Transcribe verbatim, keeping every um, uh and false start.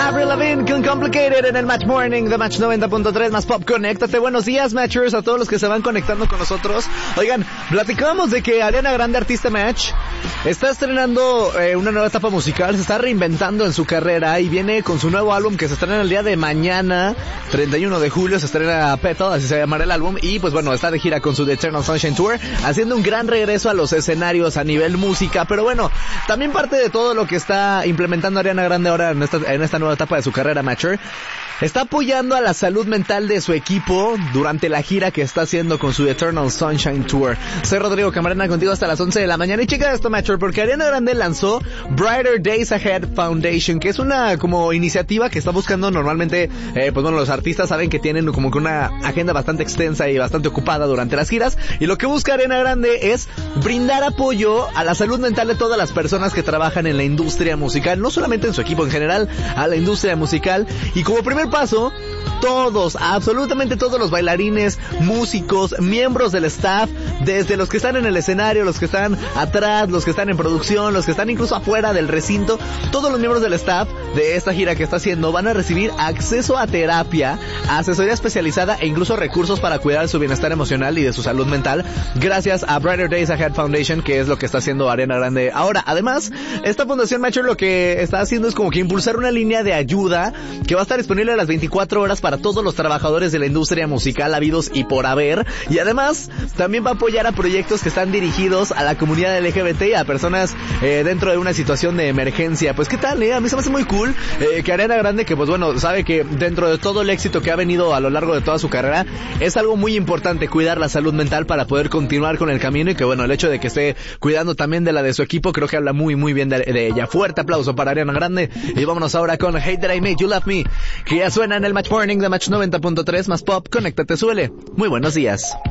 Avril Lavigne con Complicated en el Match Morning de Match noventa punto tres más Pop. Conéctate. Buenos días, Matchers, a todos los que se van conectando con nosotros. Oigan, platicábamos de que Ariana Grande, artista Match, está estrenando eh, una nueva etapa musical, se está reinventando en su carrera y viene con su nuevo álbum que se estrena el día de mañana, treinta y uno de julio, se estrena Petal, así se llamará el álbum, y pues bueno, está de gira con su The Eternal Sunshine Tour, haciendo un gran regreso a los escenarios a nivel música, pero bueno, también parte de todo lo que está implementando Ariana Grande ahora en esta, en esta nueva etapa de su carrera, Matcher, está apoyando a la salud mental de su equipo durante la gira que está haciendo con su Eternal Sunshine Tour. Soy Rodrigo Camarena, contigo hasta las once de la mañana. Y checa esto, Matcher, porque Ariana Grande lanzó Brighter Days Ahead Foundation, que es una como iniciativa que está buscando normalmente, eh, pues bueno, los artistas saben que tienen como que una agenda bastante extensa y bastante ocupada durante las giras, y lo que busca Ariana Grande es brindar apoyo a la salud mental de todas las personas que trabajan en la industria musical, no solamente en su equipo, en general, a la industria musical. Y como primer paso, todos, absolutamente todos los bailarines, músicos, miembros del staff, desde los que están en el escenario, los que están atrás, los que están en producción, los que están incluso afuera del recinto, todos los miembros del staff de esta gira que está haciendo van a recibir acceso a terapia, a asesoría especializada e incluso recursos para cuidar su bienestar emocional y de su salud mental, gracias a Brighter Days Ahead Foundation, que es lo que está haciendo Ariana Grande ahora. Además, esta fundación Matcher lo que está haciendo es como que impulsar una línea de ayuda que va a estar disponible a las veinticuatro horas para todos los trabajadores de la industria musical habidos y por haber, y además también va a apoyar a proyectos que están dirigidos a la comunidad L G B T y a personas eh, dentro de una situación de emergencia. Pues qué tal, eh? A mí se me hace muy cool eh, que Ariana Grande, que pues bueno, sabe que dentro de todo el éxito que ha venido a lo largo de toda su carrera, es algo muy importante cuidar la salud mental para poder continuar con el camino, y que bueno, el hecho de que esté cuidando también de la de su equipo, creo que habla muy muy bien de, de ella. Fuerte aplauso para Ariana Grande, y vámonos ahora con Hate That I Made You Love Me, que ya suena en el Match Morning de Match noventa punto tres más Pop. Conéctate, suele. Muy buenos días.